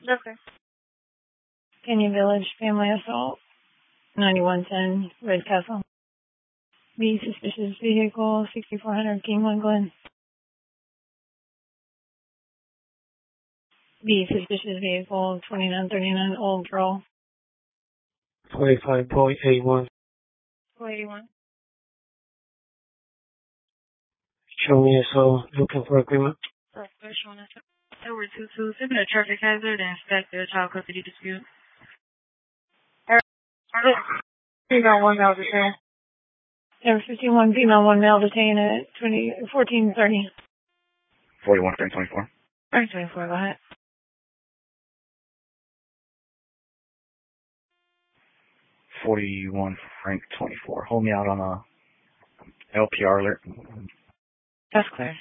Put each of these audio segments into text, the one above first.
That's fair. Canyon Village family assault. 9110 Red Castle. B suspicious vehicle 6400 Kingwood Glen. B suspicious vehicle 2939 Old Girl. 25.81. 481. Show me SO. Looking for agreement. Special Edward 22. Submit a traffic hazard and inspect the child custody dispute. Female 1 male detained. Number 51, female 1 male detained at 1430. 41 Frank 24. Frank 24, go ahead. 41 Frank 24. Hold me out on a LPR alert. That's clear.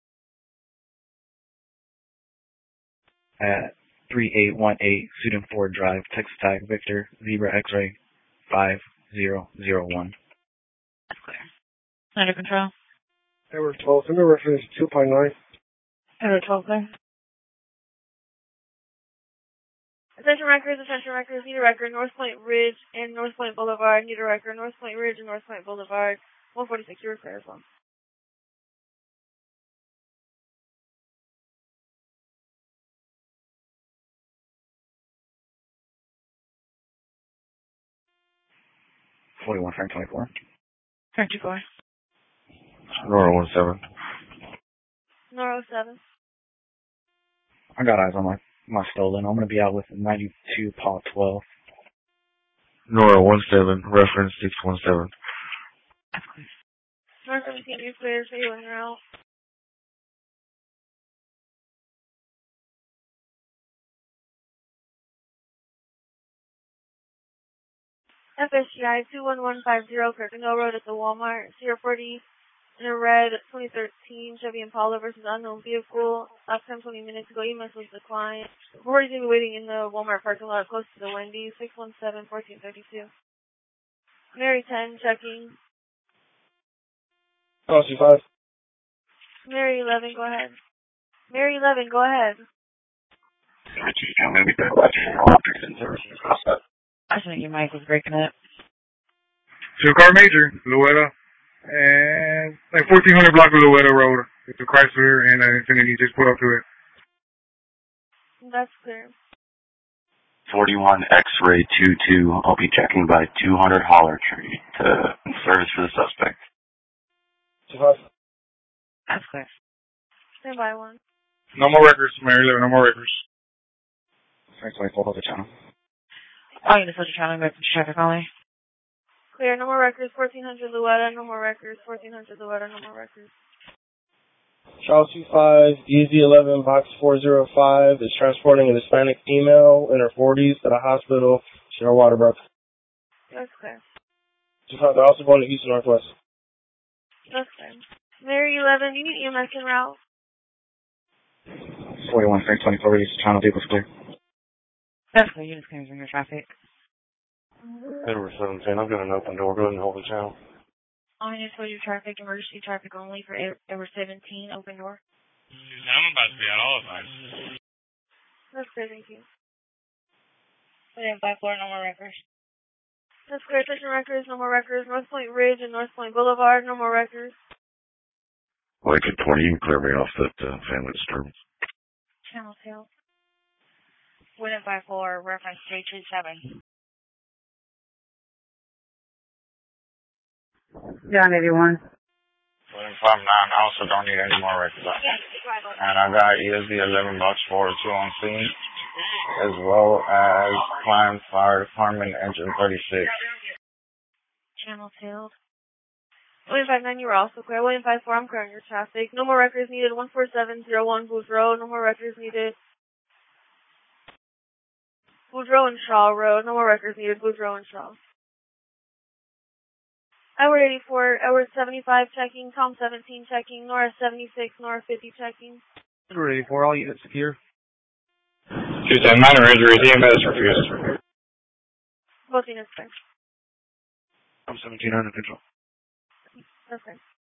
At 3818 Sudan Ford Drive, Texas Tag, Victor, Zebra X-Ray 5001. That's clear. Under control. Edward 12. Send me reference 2.9. Edward 12, clear. Attention records, need a record, North Point Ridge and North Point Boulevard, need a record, North Point Ridge and North Point Boulevard, 146, you're clear as well. $41 Frank 24. Frank 24. Nora 17. Nora 07. I got eyes on my stolen. I'm going to be out with 92 Paw 12. Nora 17, reference 617. That's clear. Nora 17, you're clear, so you and you're out. FSGI 21150 Kirkendall Road at the Walmart, Sierra 40 in a red 2013 Chevy Impala versus unknown vehicle. Last time 20 minutes ago, EMS was declined. Before he's going to be waiting in the Walmart parking lot close to the Wendy's, 617-1432. Mary 10, checking. Policy 5. Mary 11, go ahead. Mary 11, go ahead. I think your mic was breaking up. Car Major, Louetta, and like 1400 block of Louetta Road. It's a Chrysler and an Infiniti. Just pull up to it. That's clear. 41 X-Ray 22. I'll be checking by 200 Holler Tree to service for the suspect. 25. That's clear. Stand by one. No more records, Mary 11, no more records. Frank 24, hold the channel. Oh, you just let your child go to traffic only. Clear, no more records, 1400 Louetta, no more records, 1400 Louetta, no more records. Charles 25, DZ11, Box 405 is transporting an Hispanic female in her 40s to the hospital, Sierra Waterbrook. That's clear. 25, they're also going to East Northwest. That's clear. Mary 11, you need EMS en route. 41 Frank 24, release the channel, vehicle's clear. That's clear, you just came from your traffic. Edward 17, I've got an open door. Go ahead and hold the channel. I just told you traffic, emergency traffic only for Edward 17, open door. I'm about to be out all the time. That's clear, thank you. Within 5 floor, no more records. That's clear, attention records, no more records. North Point Ridge and North Point Boulevard, no more records. Lincoln 20, you can clear me off that family disturbance. Channel 2. Within 5 floor, reference 327. John 81. Within 5-9, I also don't need any more records. And I got ESD 11 Box 402 on scene, as well as Klein Fire Department Engine 36. Channel 2. William 59, you were also clear. William 54, I'm clearing your traffic. No more records needed. 14701 Booth Road. No more records needed. Boudreaux and Shaw Road. No more records needed. Boudreaux and Shaw. Edward 84, Edward 75 checking. Tom 17 checking. Nora 76, Nora 50 checking. Edward 84, all units secure. 210, minor injuries, EMS refused. Both units clear. I'm 17 under control. That's clear.